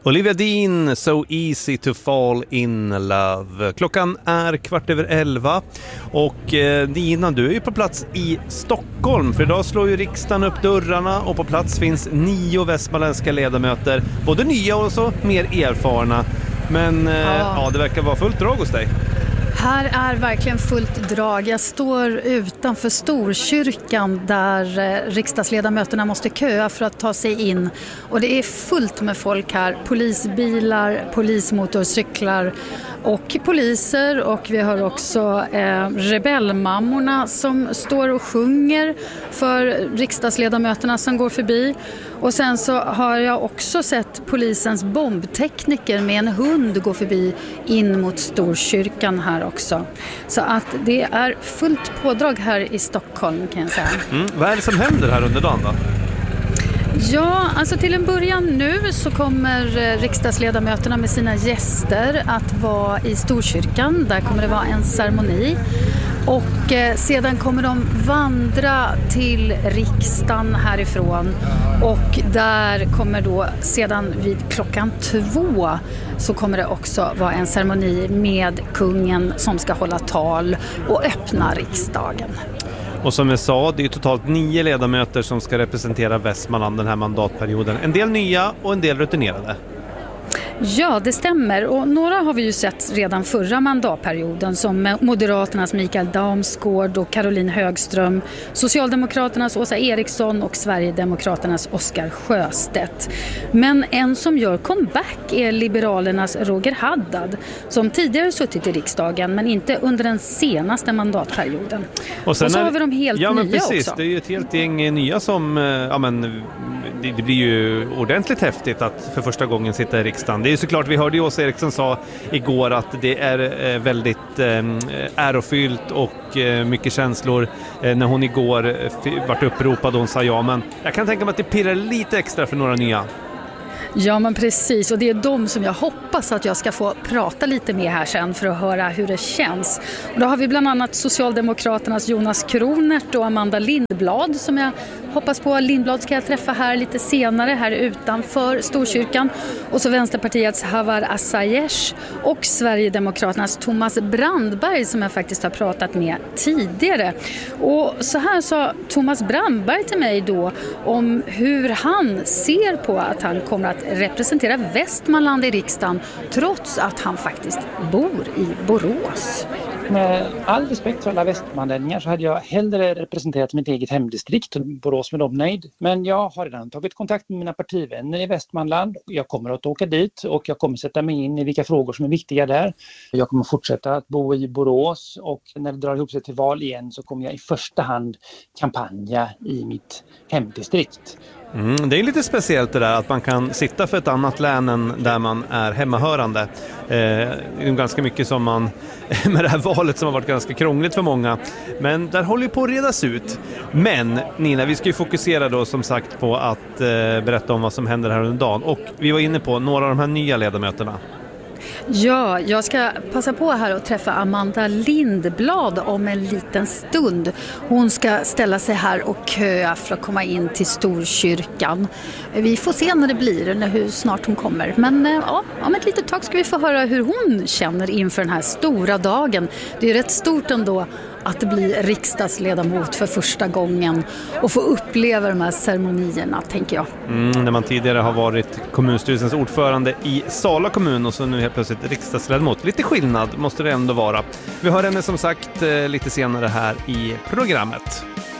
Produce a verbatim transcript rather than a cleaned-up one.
Olivia Dean, So Easy to Fall in Love. Klockan är kvart över elva och eh, Dina, du är ju på plats i Stockholm, för idag slår ju riksdagen upp dörrarna och på plats finns nio västmanländska ledamöter, både nya och så mer erfarna. Men eh, ja. ja, det verkar vara fullt drag hos dig. Här är verkligen fullt drag. Jag står utanför Storkyrkan där eh, riksdagsledamöterna måste köa för att ta sig in. Och det är fullt med folk här. Polisbilar, polismotorcyklar och poliser. Och vi har också eh, rebellmammorna som står och sjunger för riksdagsledamöterna som går förbi. Och sen så har jag också sett polisens bombtekniker med en hund gå förbi in mot Storkyrkan här också. Så att det är fullt pådrag här i Stockholm, kan jag säga. Mm. Vad är det som händer här under dagen då? Ja, alltså till en början nu så kommer riksdagsledamöterna med sina gäster att vara i Storkyrkan. Där kommer det vara en ceremoni. Och eh, sedan kommer de vandra till riksdagen härifrån. Och där kommer då sedan vid klockan två så kommer det också vara en ceremoni med kungen som ska hålla tal och öppna riksdagen. Och som jag sa, det är totalt nio ledamöter som ska representera Västmanland den här mandatperioden. En del nya och en del rutinerade. Ja, det stämmer. Och några har vi ju sett redan förra mandatperioden, som Moderaternas Mikael Damsgård och Caroline Högström, Socialdemokraternas Åsa Eriksson och Sverigedemokraternas Oskar Sjöstedt. Men en som gör comeback är Liberalernas Roger Haddad, som tidigare suttit i riksdagen men inte under den senaste mandatperioden. Och, sen och så är, har vi de helt ja, nya men precis, också. Det är ju ett helt gäng nya som, ja men det, det blir ju ordentligt häftigt att för första gången sitta i riksdagen. Det är ju såklart, vi hörde ju Åsa Eriksson sa igår att det är väldigt ärofyllt och mycket känslor när hon igår vart uppropad och hon sa ja, men jag kan tänka mig att det pirrar lite extra för några nya. Ja, men precis, och det är de som jag hoppas att jag ska få prata lite med här sen för att höra hur det känns. Och då har vi bland annat Socialdemokraternas Jonas Kronert och Amanda Lindblad som jag hoppas på. Lindblad ska jag träffa här lite senare här utanför Storkyrkan. Och så Vänsterpartiets Havar Asayesh och Sverigedemokraternas Thomas Brandberg som jag faktiskt har pratat med tidigare. Och så här sa Thomas Brandberg till mig då om hur han ser på att han kommer att representera Västmanland i riksdagen trots att han faktiskt bor i Borås. Med all respekt för alla västmanlänningar så hade jag hellre representerat mitt eget hemdistrikt, Borås, med dem nöjd. Men jag har redan tagit kontakt med mina partivänner i Västmanland. Jag kommer att åka dit och jag kommer sätta mig in i vilka frågor som är viktiga där. Jag kommer fortsätta att bo i Borås och när det drar ihop sig till val igen så kommer jag i första hand kampanja i mitt hemdistrikt. Mm, det är lite speciellt det där att man kan sitta för ett annat län än där man är hemmahörande. Eh, det är ganska mycket som man med det här valet som har varit ganska krångligt för många. Men där håller ju på att redas ut. Men Nina, vi ska ju fokusera då som sagt på att eh, berätta om vad som händer här under dagen. Och vi var inne på några av de här nya ledamöterna. Ja, jag ska passa på här och träffa Amanda Lindblad om en liten stund. Hon ska ställa sig här och köa för att komma in till Storkyrkan. Vi får se när det blir, eller hur snart hon kommer. Men ja, om ett litet tag ska vi få höra hur hon känner inför den här stora dagen. Det är rätt stort ändå att bli riksdagsledamot för första gången och få uppleva de här ceremonierna, tänker jag. Mm, när man tidigare har varit kommunstyrelsens ordförande i Sala kommun och så nu helt plötsligt riksdagsledamot. Lite skillnad måste det ändå vara. Vi hör henne som sagt lite senare här i programmet.